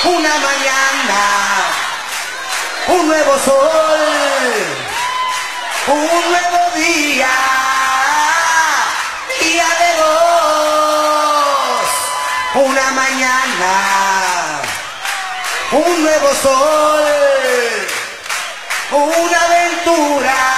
una mañana, un nuevo sol, un nuevo día, día de dos, una mañana, un nuevo sol, una aventura.